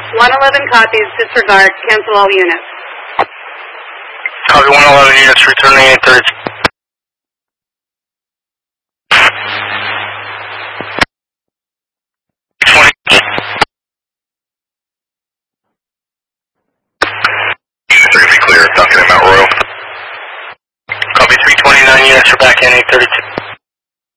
111 copies, disregard, cancel all units. Copy 111 units, returning 832. Clear, Duncan and Mount Royal. Copy 329 units, we're back in 832.